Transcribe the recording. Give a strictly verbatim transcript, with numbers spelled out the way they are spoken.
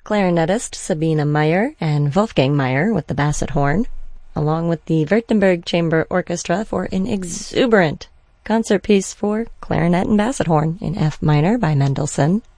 clarinetist Sabine Meyer and Wolfgang Meyer with the basset horn, along with the Württemberg Chamber Orchestra for an exuberant concert piece for clarinet and basset horn in F minor by Mendelssohn.